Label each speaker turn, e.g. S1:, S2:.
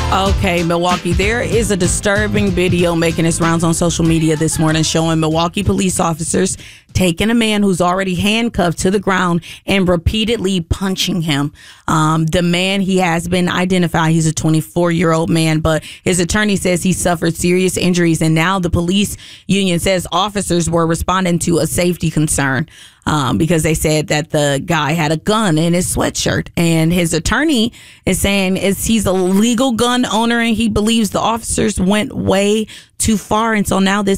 S1: Okay, Milwaukee, there is a disturbing video making its rounds on social media this morning showing Milwaukee police officers taking a man who's already handcuffed to the ground and repeatedly punching him. The man, he has been identified. He's a 24-year-old man, but his attorney says he suffered serious injuries, and now the police union says officers were responding to a safety concern because they said that the guy had a gun in his sweatshirt, and his attorney is saying he's a legal gun owner and he believes the officers went way too far, and so now this